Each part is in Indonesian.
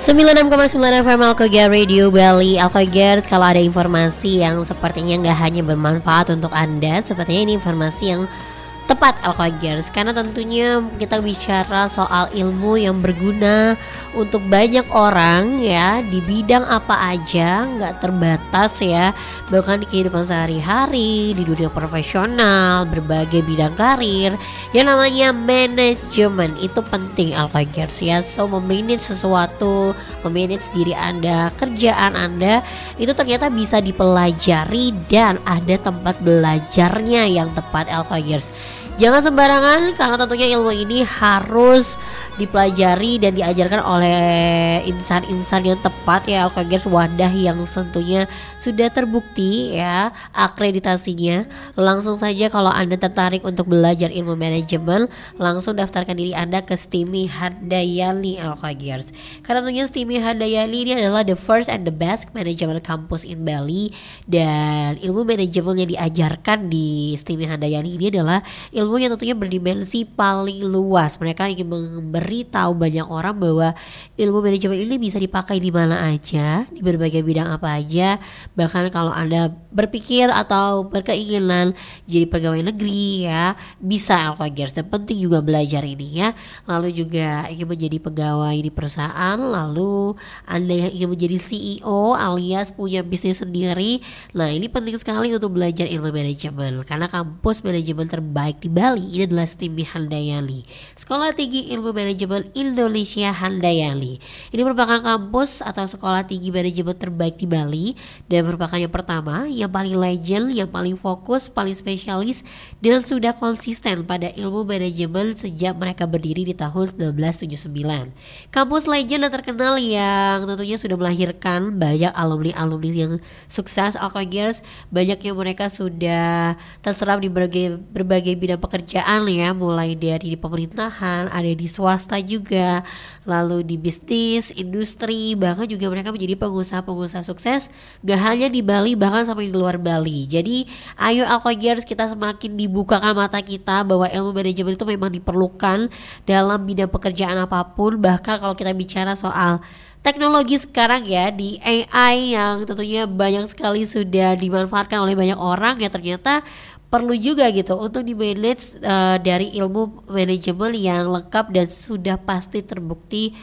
96,9 FM Alkogia Radio Bali. Alkogia, kalau ada informasi yang sepertinya nggak hanya bermanfaat untuk Anda, sepertinya ini informasi yang tepat Alkogers, karena tentunya kita bicara soal ilmu yang berguna untuk banyak orang ya, di bidang apa aja, nggak terbatas ya, bahkan di kehidupan sehari-hari, di dunia profesional, berbagai bidang karir. Yang namanya manajemen itu penting Alkogers ya. So memanage sesuatu, memanage diri Anda, kerjaan Anda itu ternyata bisa dipelajari dan ada tempat belajarnya yang tepat Alkogers. Jangan sembarangan, karena tentunya ilmu ini harus dipelajari dan diajarkan oleh insan-insan yang tepat ya Alkogers, wadah yang tentunya sudah terbukti ya akreditasinya. Langsung saja kalau Anda tertarik untuk belajar ilmu manajemen, langsung daftarkan diri Anda ke Stimi Handayani Alkogers. Karena tentunya Stimi Handayani ini adalah the first and the best management campus in Bali, dan ilmu manajemen yang diajarkan di Stimi Handayani ini adalah ilmu yang tentunya berdimensi paling luas. Mereka ingin memberitahu banyak orang bahwa ilmu manajemen ini bisa dipakai di mana aja, di berbagai bidang apa aja. Bahkan kalau Anda berpikir atau berkeinginan jadi pegawai negeri ya, bisa Alkogers. Dan penting juga belajar ini ya. Lalu juga ingin menjadi pegawai di perusahaan, lalu Anda yang ingin menjadi CEO alias punya bisnis sendiri. Nah, ini penting sekali untuk belajar ilmu manajemen, karena kampus manajemen terbaik di Bali ini adalah Stimi Handayani, Sekolah Tinggi Ilmu Manajemen Indonesia Handayani. Ini merupakan kampus atau sekolah tinggi manajemen terbaik di Bali, dan merupakan yang pertama, yang paling legend, yang paling fokus, paling spesialis, dan sudah konsisten pada ilmu manajemen sejak mereka berdiri di tahun 1979. Kampus legend dan terkenal yang tentunya sudah melahirkan banyak alumni-alumni yang sukses Alkogers. Banyak yang mereka sudah terserap di berbagai bidang pekerjaan ya, mulai dari di pemerintahan, ada di swasta juga, lalu di bisnis, industri, bahkan juga mereka menjadi pengusaha-pengusaha sukses gak hanya di Bali, bahkan sampai di luar Bali. Jadi ayo Alkogers, kita semakin dibukakan mata kita bahwa ilmu manajemen itu memang diperlukan dalam bidang pekerjaan apapun. Bahkan kalau kita bicara soal teknologi sekarang ya, di AI yang tentunya banyak sekali sudah dimanfaatkan oleh banyak orang ya, ternyata perlu juga gitu untuk di-manage dari ilmu manajemen yang lengkap dan sudah pasti terbukti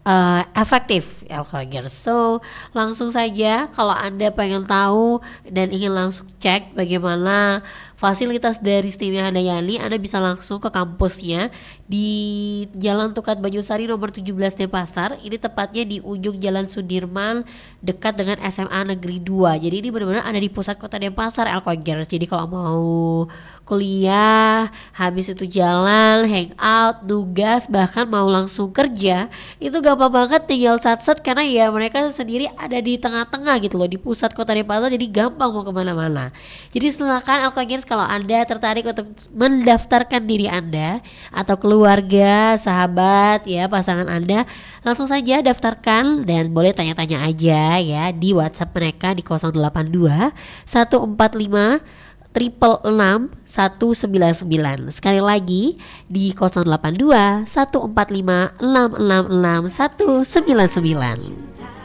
efektif Alkogers. So langsung saja kalau Anda pengen tahu dan ingin langsung cek bagaimana fasilitas dari Stimi Handayani, Anda bisa langsung ke kampusnya di Jalan Tukat Banyusari nomor 17 Denpasar. Ini tepatnya di ujung Jalan Sudirman dekat dengan SMA Negeri 2. Jadi ini benar-benar ada di pusat kota Denpasar Alkogers. Jadi kalau mau kuliah, habis itu jalan, hangout, nugas, bahkan mau langsung kerja, itu gampang banget, tinggal sat-sat, karena ya mereka sendiri ada di tengah-tengah gitu loh, di pusat kota Denpasar, jadi gampang mau kemana-mana. Jadi silakan Alkogers, kalau Anda tertarik untuk mendaftarkan diri Anda atau keluarga, sahabat ya, pasangan Anda, langsung saja daftarkan dan boleh tanya-tanya aja ya di WhatsApp mereka di 082 145 666 199. Sekali lagi di 082 145 666 199.